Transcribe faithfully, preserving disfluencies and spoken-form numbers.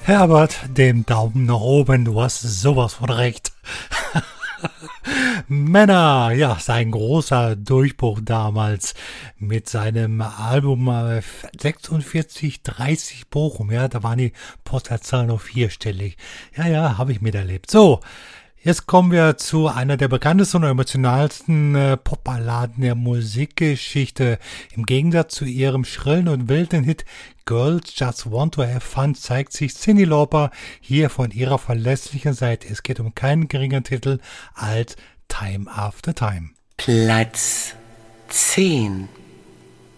Herbert, dem Daumen nach oben, du hast sowas von recht. Männer, ja, sein großer Durchbruch damals mit seinem Album äh, sechsundvierzig dreißig Bochum, ja, da waren die Postleitzahlen noch vierstellig. Ja, ja, habe ich miterlebt. So, jetzt kommen wir zu einer der bekanntesten und emotionalsten äh, Popballaden der Musikgeschichte. Im Gegensatz zu ihrem schrillen und wilden Hit Girls Just Want to Have Fun zeigt sich Cyndi Lauper hier von ihrer verlässlichen Seite. Es geht um keinen geringeren Titel als Time After Time. Platz zehn.